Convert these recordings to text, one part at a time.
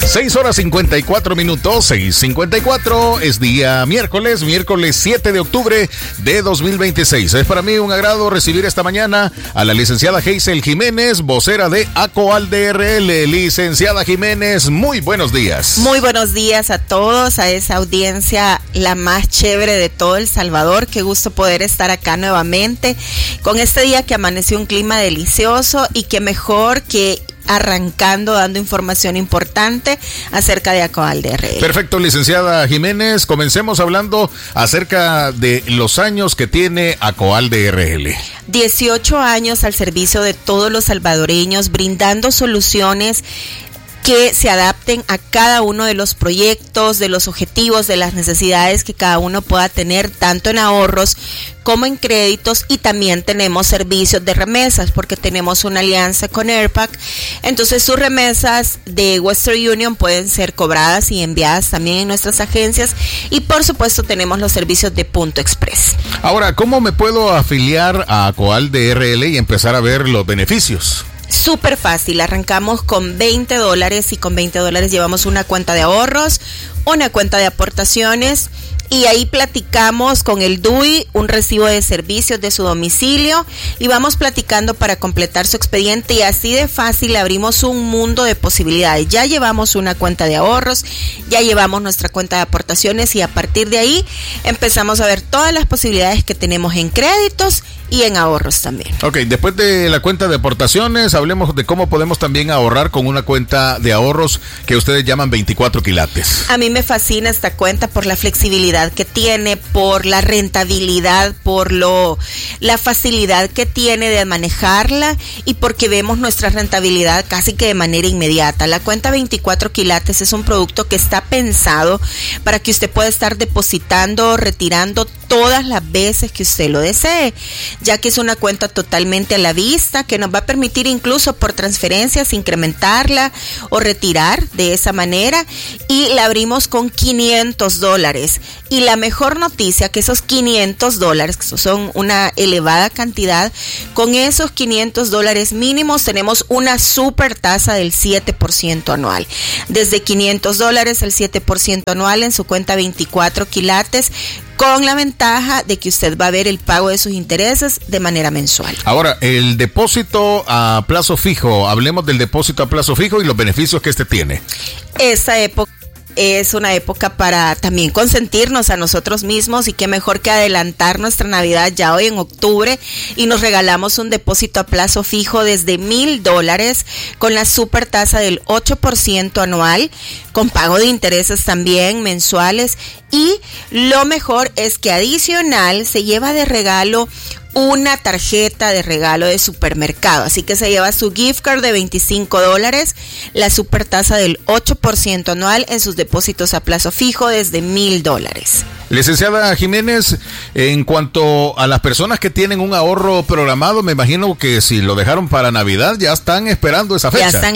6:54, 6:54, es día miércoles 7 de octubre de 2026. Es para mí un agrado recibir esta mañana a la licenciada Hazel Jiménez, vocera de ACOAL DRL. Licenciada Jiménez, muy buenos días. Muy buenos días a todos, a esa audiencia la más chévere de todo El Salvador. Qué gusto poder estar acá nuevamente con este día que amaneció un clima delicioso y que mejor que arrancando dando información importante acerca de ACOAL DRL. Perfecto, licenciada Jiménez, comencemos hablando acerca de los años que tiene ACOAL DRL. 18 años al servicio de todos los salvadoreños, brindando soluciones que se adapten a cada uno de los proyectos, de los objetivos, de las necesidades que cada uno pueda tener, tanto en ahorros como en créditos, y también tenemos servicios de remesas porque tenemos una alianza con AirPac. Entonces sus remesas de Western Union pueden ser cobradas y enviadas también en nuestras agencias, y por supuesto tenemos los servicios de Punto Express. Ahora, ¿cómo me puedo afiliar a ACOAL DRL y empezar a ver los beneficios? Súper fácil, arrancamos con $20 y con $20 llevamos una cuenta de ahorros, una cuenta de aportaciones, y ahí platicamos con el DUI un recibo de servicios de su domicilio y vamos platicando para completar su expediente, y así de fácil abrimos un mundo de posibilidades. Ya llevamos una cuenta de ahorros, ya llevamos nuestra cuenta de aportaciones, y a partir de ahí empezamos a ver todas las posibilidades que tenemos en créditos y en ahorros también. Ok, después de la cuenta de aportaciones, hablemos de cómo podemos también ahorrar con una cuenta de ahorros que ustedes llaman 24 quilates. A mí me fascina esta cuenta por la flexibilidad que tiene, por la rentabilidad, por la facilidad que tiene de manejarla, y porque vemos nuestra rentabilidad casi que de manera inmediata. La cuenta 24 quilates es un producto que está pensado para que usted pueda estar depositando, retirando todas las veces que usted lo desee, ya que es una cuenta totalmente a la vista que nos va a permitir incluso por transferencias incrementarla o retirar de esa manera, y la abrimos con $500. Y la mejor noticia, que esos $500, que son una elevada cantidad, con esos $500 mínimos tenemos una super tasa del 7% anual. Desde $500 el 7% anual en su cuenta 24 quilates, con la ventaja de que usted va a ver el pago de sus intereses de manera mensual. Ahora, el depósito a plazo fijo, hablemos del depósito a plazo fijo y los beneficios que este tiene. Esta época es una época para también consentirnos a nosotros mismos, y qué mejor que adelantar nuestra Navidad ya hoy en octubre, y nos regalamos un depósito a plazo fijo desde $1,000 con la super tasa del 8% anual, con pago de intereses también mensuales, y lo mejor es que adicional se lleva de regalo una tarjeta de regalo de supermercado, así que se lleva su gift card de $25, la super tasa del 8% anual en sus depósitos a plazo fijo desde $1,000. Licenciada Jiménez, en cuanto a las personas que tienen un ahorro programado, me imagino que si lo dejaron para Navidad ya están esperando esa fecha. Ya están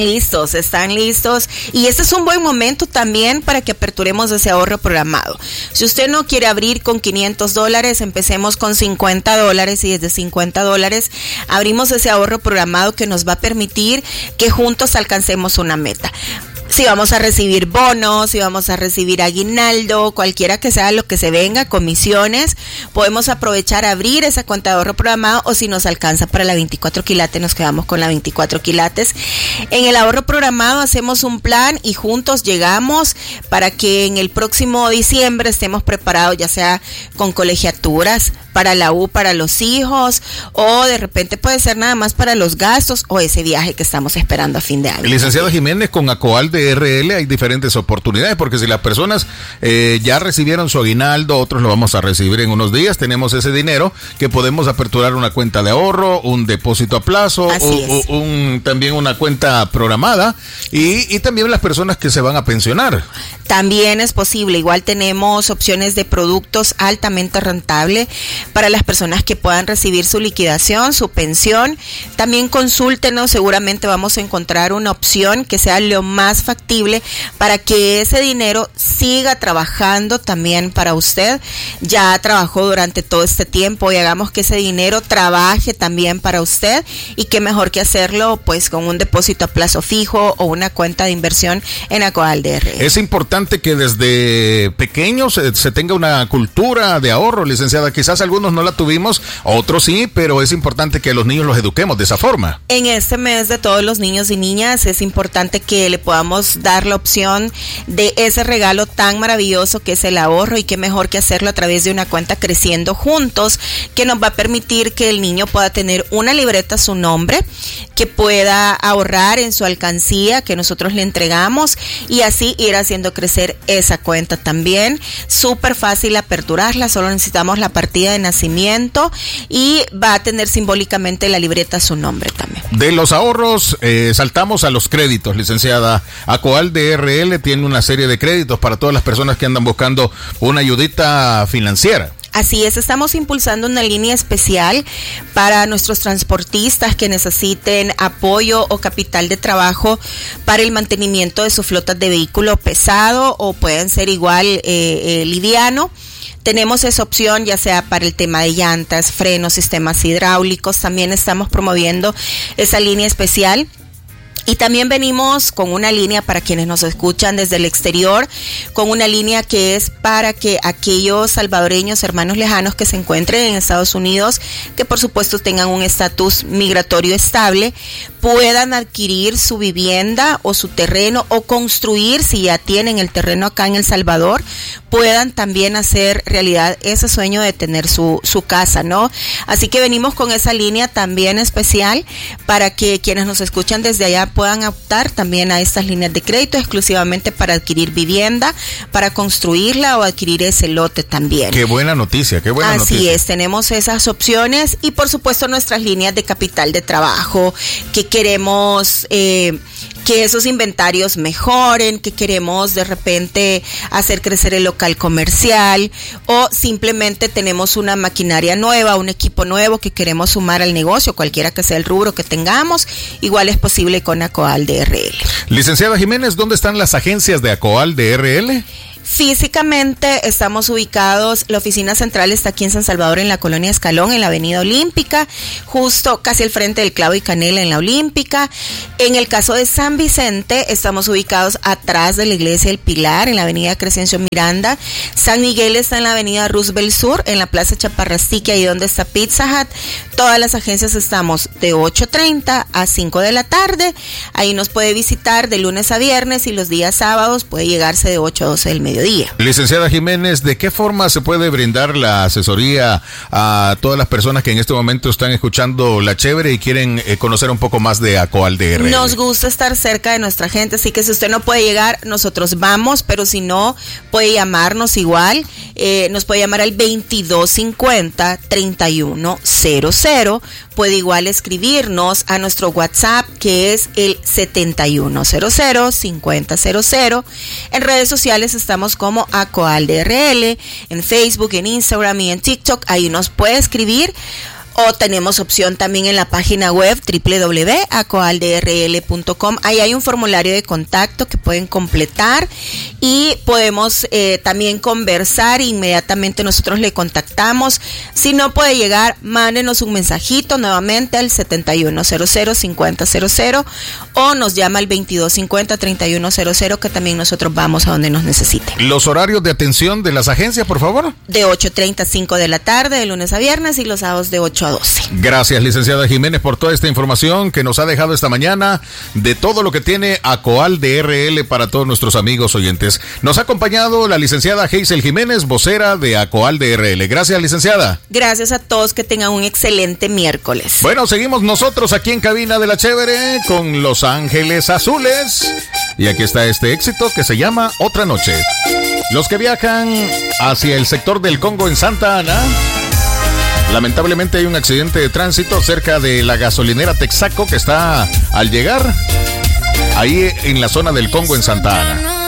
listos, y este es un buen momento también para que aperturemos ese ahorro programado. Si usted no quiere abrir con $500, empecemos con $50, y desde $50 abrimos ese ahorro programado que nos va a permitir que juntos alcancemos una meta. Si vamos a recibir bonos, si vamos a recibir aguinaldo, cualquiera que sea lo que se venga, comisiones, podemos aprovechar a abrir esa cuenta de ahorro programado, o si nos alcanza para la 24 quilates, nos quedamos con la 24 quilates. En el ahorro programado hacemos un plan y juntos llegamos para que en el próximo diciembre estemos preparados, ya sea con colegiaturas para la U, para los hijos, o de repente puede ser nada más para los gastos o ese viaje que estamos esperando a fin de año. Licenciada Jiménez, con ACOAL DRL hay diferentes oportunidades, porque si las personas ya recibieron su aguinaldo, otros lo vamos a recibir en unos días, tenemos ese dinero que podemos aperturar una cuenta de ahorro, un depósito a plazo, también una cuenta programada, y también las personas que se van a pensionar. También es posible, igual tenemos opciones de productos altamente rentables para las personas que puedan recibir su liquidación, su pensión. También consúltenos, seguramente vamos a encontrar una opción que sea lo más factible factible para que ese dinero siga trabajando también para usted. Ya trabajó durante todo este tiempo y hagamos que ese dinero trabaje también para usted, y qué mejor que hacerlo pues con un depósito a plazo fijo o una cuenta de inversión en Acoal DRL. Es importante que desde pequeños se tenga una cultura de ahorro, licenciada. Quizás algunos no la tuvimos, otros sí, pero es importante que los niños los eduquemos de esa forma. En este mes de todos los niños y niñas es importante que le podamos dar la opción de ese regalo tan maravilloso que es el ahorro, y qué mejor que hacerlo a través de una cuenta Creciendo Juntos, que nos va a permitir que el niño pueda tener una libreta a su nombre, que pueda ahorrar en su alcancía que nosotros le entregamos, y así ir haciendo crecer esa cuenta también. Súper fácil aperturarla, solo necesitamos la partida de nacimiento y va a tener simbólicamente la libreta a su nombre también. De los ahorros saltamos a los créditos, licenciada. Acoal DRL tiene una serie de créditos para todas las personas que andan buscando una ayudita financiera. Así es, estamos impulsando una línea especial para nuestros transportistas que necesiten apoyo o capital de trabajo para el mantenimiento de sus flotas de vehículo pesado, o pueden ser igual liviano. Tenemos esa opción ya sea para el tema de llantas, frenos, sistemas hidráulicos. También estamos promoviendo esa línea especial. Y también venimos con una línea para quienes nos escuchan desde el exterior, con una línea que es para que aquellos salvadoreños, hermanos lejanos que se encuentren en Estados Unidos, que por supuesto tengan un estatus migratorio estable, puedan adquirir su vivienda o su terreno, o construir, si ya tienen el terreno acá en El Salvador, puedan también hacer realidad ese sueño de tener su casa, ¿no? Así que venimos con esa línea también especial para que quienes nos escuchan desde allá puedan optar también a estas líneas de crédito exclusivamente para adquirir vivienda, para construirla o adquirir ese lote también. Qué buena noticia, qué buena noticia. Así es, tenemos esas opciones, y por supuesto nuestras líneas de capital de trabajo, que queremos que esos inventarios mejoren, que queremos de repente hacer crecer el local comercial, o simplemente tenemos una maquinaria nueva, un equipo nuevo que queremos sumar al negocio, cualquiera que sea el rubro que tengamos, igual es posible con Acoal DRL. Licenciada Jiménez, ¿dónde están las agencias de Acoal DRL? Físicamente estamos ubicados, la oficina central está aquí en San Salvador, en la colonia Escalón, en la avenida Olímpica, justo casi al frente del Clavo y Canela en la Olímpica. En el caso de San Vicente, estamos ubicados atrás de la iglesia del Pilar, en la avenida Crescencio Miranda. San Miguel está en la avenida Roosevelt Sur, en la plaza Chaparrastique, ahí donde está Pizza Hut. Todas las agencias estamos de 8:30 a 5 de la tarde. Ahí nos puede visitar de lunes a viernes, y los días sábados puede llegarse de 8 a 12 del mediodía. Licenciada Jiménez, ¿de qué forma se puede brindar la asesoría a todas las personas que en este momento están escuchando La Chévere y quieren conocer un poco más de Acoal DRL? Nos gusta estar cerca de nuestra gente, así que si usted no puede llegar, nosotros vamos, pero si no, puede llamarnos igual. Nos puede llamar al 2250-3100. Puede igual escribirnos a nuestro WhatsApp, que es el 7100-5000. En redes sociales estamos como Acoal DRL, en Facebook, en Instagram y en TikTok. Ahí nos puede escribir. O tenemos opción también en la página web www.acoaldrl.com. Ahí hay un formulario de contacto que pueden completar, y podemos también conversar. Inmediatamente nosotros le contactamos. Si no puede llegar, mándenos un mensajito nuevamente al 7100-5000, o nos llama al 2250-3100, que también nosotros vamos a donde nos necesiten. Los horarios de atención de las agencias, por favor. De 8:30 a 5 de la tarde, de lunes a viernes, y los sábados de 8 a 12. Gracias, licenciada Jiménez, por toda esta información que nos ha dejado esta mañana de todo lo que tiene Acoal DRL para todos nuestros amigos oyentes. Nos ha acompañado la licenciada Hazel Jiménez, vocera de Acoal DRL. Gracias, licenciada. Gracias a todos, que tengan un excelente miércoles. Bueno, seguimos nosotros aquí en Cabina de La Chévere con Los Ángeles Azules. Y aquí está este éxito que se llama Otra Noche. Los que viajan hacia el sector del Congo en Santa Ana, lamentablemente hay un accidente de tránsito cerca de la gasolinera Texaco, que está al llegar ahí en la zona del Congo en Santa Ana.